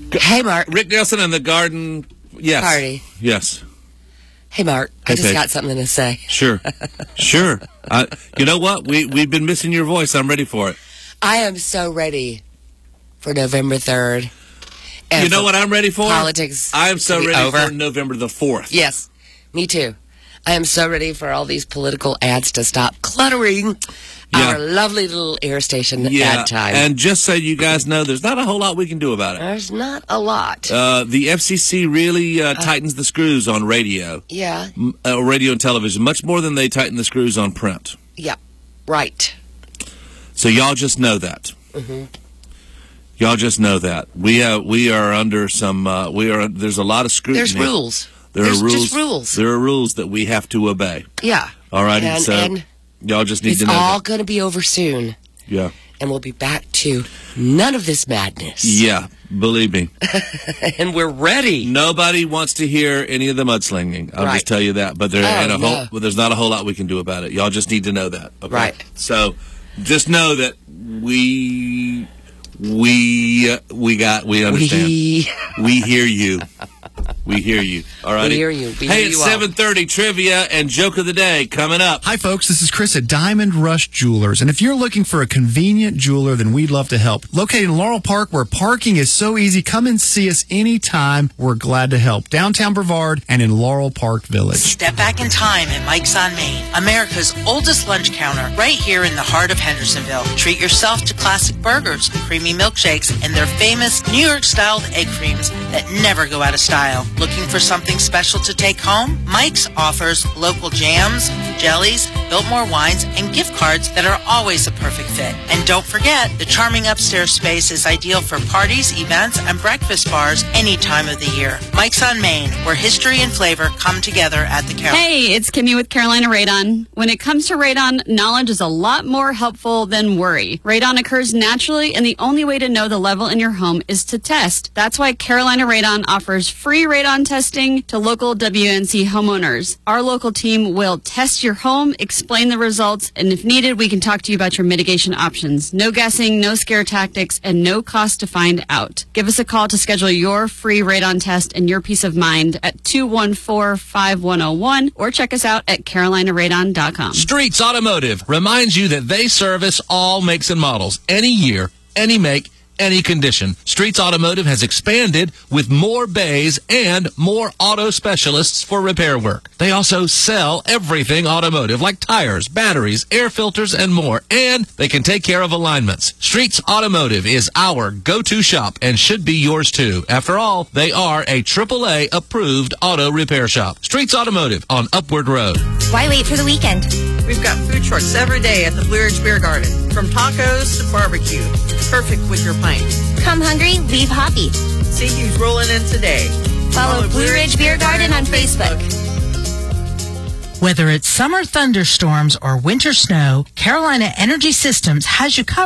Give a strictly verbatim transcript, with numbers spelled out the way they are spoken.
Hey, Mark. Rick Nelson and the Garden. Yes. Party. Yes. Hey, Mark. Hey, I just Paige. got something to say. Sure. Sure. I, you know what? We, we've been missing your voice. I'm ready for it. I am so ready for November third. You know what I'm ready for? Politics. I am so to be ready over. for November the fourth. Yes, me too. I am so ready for all these political ads to stop cluttering Yeah. our lovely little air station Yeah. ad time. And just so you guys know, there's not a whole lot we can do about it. There's not a lot. Uh, the F C C really uh, tightens the screws on radio, yeah, m- uh, radio and television, much more than they tighten the screws on print. yeah, right. So y'all just know that. Mm-hmm. Y'all just know that we uh, we are under some. Uh, we are. There's a lot of scrutiny. There's rules. There There's are rules. just rules. There are rules that we have to obey. Yeah. All right. And, so and y'all just need it's to know. all that. going to be over soon, Yeah. and we'll be back to none of this madness. Yeah. Believe me. And we're ready. Nobody wants to hear any of the mudslinging. I'll Right. just tell you that. But there, Oh, and a no. whole, well, there's not a whole lot we can do about it. Y'all just need to know that. Okay? Right. So just know that we we uh, we got we understand. We, We hear you. We hear you. All right. We hear you. We hey, hear it's you all. seven thirty trivia and joke of the day coming up. Hi, folks. This is Chris at Diamond Rush Jewelers. And if you're looking for a convenient jeweler, then we'd love to help. Located in Laurel Park, where parking is so easy, come and see us anytime. We're glad to help. Downtown Brevard and in Laurel Park Village. Step back in time at Mike's on Main, America's oldest lunch counter, right here in the heart of Hendersonville. Treat yourself to classic burgers, creamy milkshakes, and their famous New York-styled egg creams that never go out of style. Looking for something special to take home? Mike's offers local jams, jellies, Biltmore wines, and gift cards that are always a perfect fit. And don't forget, the charming upstairs space is ideal for parties, events, and breakfast bars any time of the year. Mike's on Main, where history and flavor come together at the counter. Hey, it's Kimmy with Carolina Radon. When it comes to radon, knowledge is a lot more helpful than worry. Radon occurs naturally, and the only way to know the level in your home is to test. That's why Carolina Radon offers free radon testing to local W N C homeowners. Our local team will test your home, explain the results, and if needed, we can talk to you about your mitigation options. No guessing, no scare tactics, and no cost to find out. Give us a call to schedule your free radon test and your peace of mind at two one four, five one zero one or check us out at carolina radon dot com. Streets Automotive reminds you that they service all makes and models, any year, any make, any condition. Streets Automotive has expanded with more bays and more auto specialists for repair work. They also sell everything automotive, like tires, batteries, air filters, and more, and they can take care of alignments. Streets Automotive is our go-to shop and should be yours too. After all, they are a triple A approved auto repair shop. Streets Automotive on Upward Road. Why wait for the weekend? We've got food trucks every day at the Blue Ridge Beer Garden, from tacos to barbecue. Perfect with your pint. Come hungry, leave happy. See who's rolling in today. Follow Blue Ridge Beer Garden on Facebook. Whether it's summer thunderstorms or winter snow, Carolina Energy Systems has you covered.